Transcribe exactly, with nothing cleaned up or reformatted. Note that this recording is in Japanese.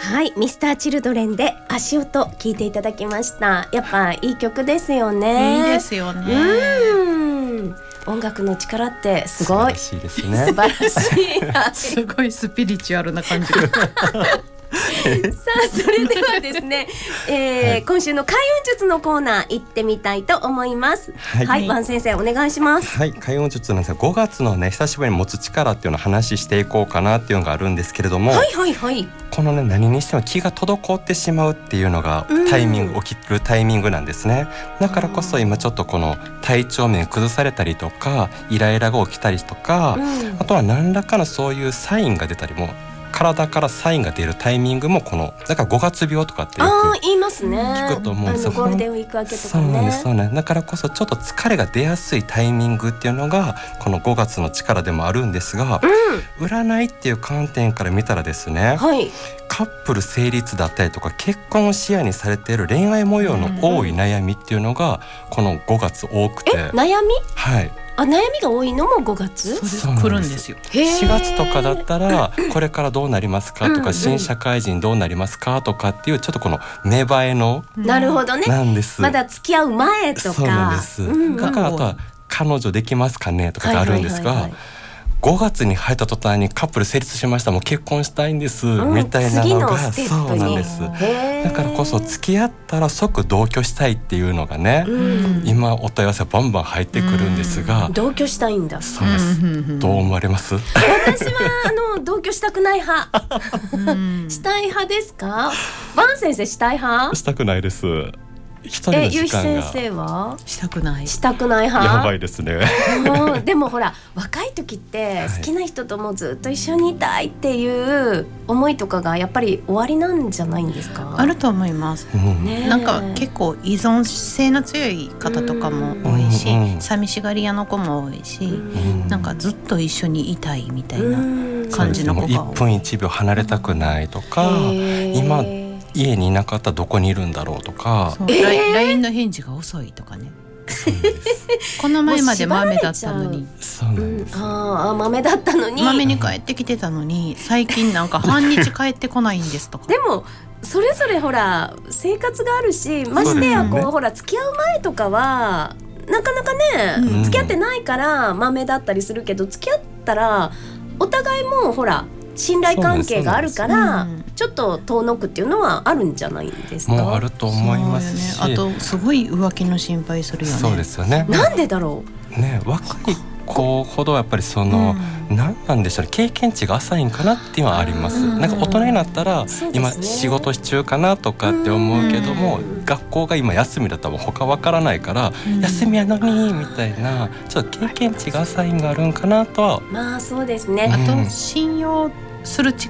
はい、ミスターチルドレンで足音聞いていただきました。やっぱいい曲ですよね。 いいですよね。 うん、音楽の力ってすごい素晴らしいですね。 素晴らしいすごいスピリチュアルな感じ。 さあ、それではですね、えーはい、今週の開運術のコーナー行ってみたいと思います。はい、はい、ワン先生お願いします。 はい、開運術なんですが、ごがつのね、久しぶりに持つ力っていうのを話していこうかなっていうのがあるんですけれども、 はいはいはい、 このね、何にしても気が滞ってしまうっていうのがタイミング、起きるタイミングなんですね。だからこそ今ちょっとこの体調面崩されたりとか、イライラが起きたりとか、あとは何らかのそういうサインが出たりも、体からサインが出るタイミングもこのだからごがつ病とかってよく言いますね。 聞くと思うんですよ。 ゴールデンウィーク明けとかね。 そうなんです、そうなんです。だからこそちょっと疲れが出やすいタイミングっていうのがこのごがつの力でもあるんですが、うん、占いっていう観点から見たらですね、はい、カップル成立だったりとか結婚を視野にされている恋愛模様の多い悩みっていうのがこのごがつ多くて、 え、悩み？ はい。 あ、悩みが多いのもごがつ？ そう来るんですよ。 しがつとかだったらこれからどうなりますかとか、新社会人どうなりますかとかっていうちょっとこの芽生えの、 なるほどね、 なんです。 まだ付き合う前とか。 そうなんです、うんうん、だからあとは彼女できますかねとかがあるんですが、はいはいはいはい、ごがつに入った途端にカップル成立しました、もう結婚したいんです、うん、みたいなのがそうなんです。だからこそ付き合ったら即同居したいっていうのがね、うん、今お問い合わせバンバン入ってくるんですが、 うん、同居したいんだ。 そうです、うん、どう思われます？ 私はあの同居したくない派。したい派ですか？バン先生したい派？ したくないです。一人の時間が。 え、ゆうひ先生はしたくない。 したくない派。 やばいですね。 でもほら若い時って好きな人ともずっと一緒にいたいっていう思いとかがやっぱり終わりなんじゃないんですか？ あると思います、うんね、なんか結構依存性の強い方とかも多いし、うんうん、寂しがり屋の子も多いし、うん、なんかずっと一緒にいたいみたいな感じの子が多い、 いっぷんいちびょう離れたくないとか、今家にいなかったらどこにいるんだろうとか、 そう、えー、ライン の返事が遅いとかね。この前まで豆だったのに。 そうなんです、 うん、ああ、豆だったのに豆に帰ってきてたのに最近なんか半日帰ってこないんですとか。 でもそれぞれほら生活があるし、ましてやこう、ね、ほら付き合う前とかはなかなかね、うん、付き合ってないから豆だったりするけど、付き合ったらお互いもほら信頼関係があるから、うん、ちょっと遠のくっていうのはあるんじゃないですか？ もうあると思いますし、 ね、あとすごい浮気の心配するよね。 そうですよね。 なんでだろうね、若い子ほどやっぱりその、うん、なんなんでしょうね、経験値が浅いんかなっていうのはあります、うん、なんか大人になったら、ね、今仕事中かなとかって思うけども、うん、学校が今休みだったら他わからないから、うん、休みやのにみたいなちょっと経験値が浅いんがあるんかなとは。 まあそうですね、 あと信用する力